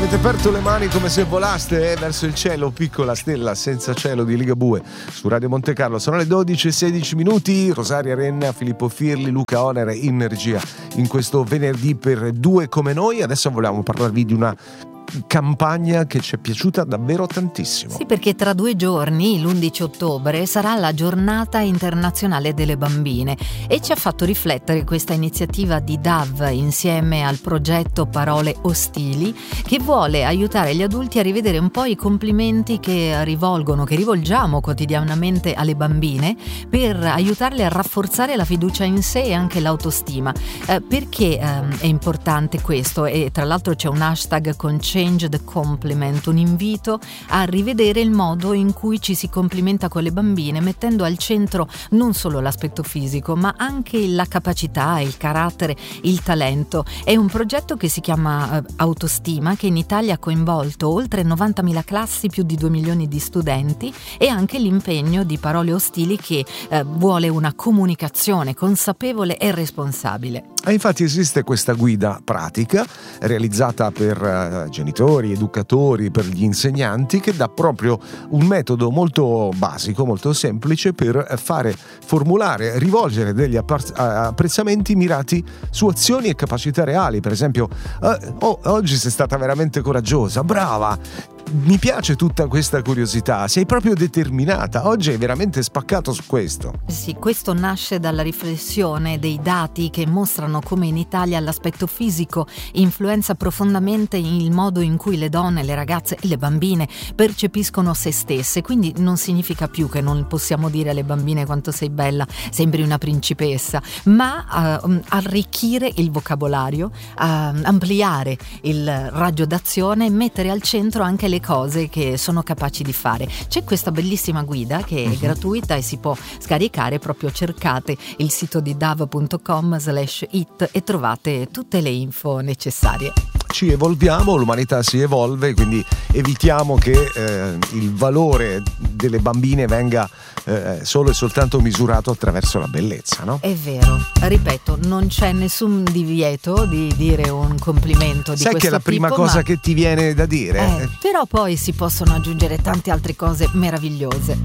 Avete aperto le mani come se volaste verso il cielo, piccola stella senza cielo di Ligabue su Radio Monte Carlo. Sono le 12:16, Rosaria Renna, Filippo Firli, Luca Onere in regia in questo venerdì per due come noi. Adesso volevamo parlarvi di una campagna che ci è piaciuta davvero tantissimo. Sì, perché tra 2 giorni, l'11 ottobre, sarà la giornata internazionale delle bambine e ci ha fatto riflettere questa iniziativa di DAV insieme al progetto Parole Ostili, che vuole aiutare gli adulti a rivedere un po' i complimenti che rivolgiamo quotidianamente alle bambine per aiutarle a rafforzare la fiducia in sé e anche l'autostima. Perché è importante questo? E tra l'altro c'è un hashtag con Change the Compliment, un invito a rivedere il modo in cui ci si complimenta con le bambine, mettendo al centro non solo l'aspetto fisico, ma anche la capacità, il carattere, il talento. È un progetto che si chiama Autostima, che in Italia ha coinvolto oltre 90.000 classi, più di 2 milioni di studenti, e anche l'impegno di Parole Ostili, che vuole una comunicazione consapevole e responsabile. E infatti esiste questa guida pratica realizzata per genitori, educatori, per gli insegnanti, che dà proprio un metodo molto basico, molto semplice per formulare, rivolgere degli apprezzamenti mirati su azioni e capacità reali. Per esempio, oggi sei stata veramente coraggiosa, brava, mi piace tutta questa curiosità, sei proprio determinata, oggi hai veramente spaccato su questo. Sì, questo nasce dalla riflessione dei dati che mostrano come in Italia l'aspetto fisico influenza profondamente il modo in cui le donne, le ragazze e le bambine percepiscono se stesse. Quindi non significa più che non possiamo dire alle bambine quanto sei bella, sembri una principessa, ma arricchire il vocabolario, ampliare il raggio d'azione e mettere al centro anche le cose che sono capaci di fare. C'è questa bellissima guida che è gratuita e si può scaricare, proprio cercate il sito di dav.com/it e trovate tutte le info necessarie. Ci evolviamo, l'umanità si evolve, quindi evitiamo che il valore delle bambine venga solo e soltanto misurato attraverso la bellezza, no? È vero, ripeto, non c'è nessun divieto di dire un complimento di Sai questo che è la prima tipo, cosa che ti viene da dire? Però poi si possono aggiungere tante altre cose meravigliose.